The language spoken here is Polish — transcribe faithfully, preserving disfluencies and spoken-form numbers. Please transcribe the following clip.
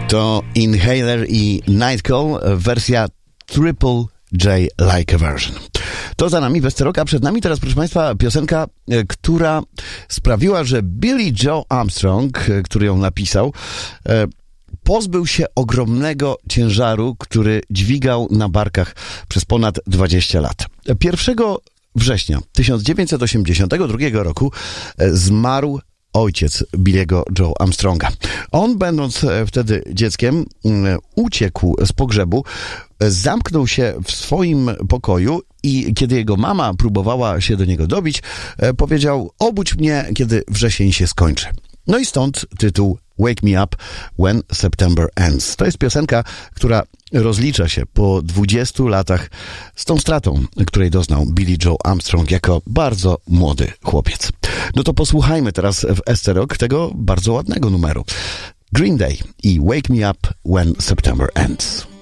To Inhaler i Nightcall, wersja Triple J Like a Version. To za nami Westerok, a przed nami teraz, proszę Państwa, piosenka, która sprawiła, że Billie Joe Armstrong, który ją napisał, pozbył się ogromnego ciężaru, który dźwigał na barkach przez ponad dwadzieścia lat. pierwszego września tysiąc dziewięćset osiemdziesiątego drugiego roku zmarł ojciec Billiego Joe Armstronga. On, będąc wtedy dzieckiem, uciekł z pogrzebu, zamknął się w swoim pokoju i kiedy jego mama próbowała się do niego dobić, powiedział: obudź mnie, kiedy wrzesień się skończy. No i stąd tytuł Wake Me Up When September Ends. To jest piosenka, która rozlicza się po dwudziestu latach z tą stratą, której doznał Billie Joe Armstrong jako bardzo młody chłopiec. No to posłuchajmy teraz w Esterok tego bardzo ładnego numeru. Green Day i Wake Me Up When September Ends.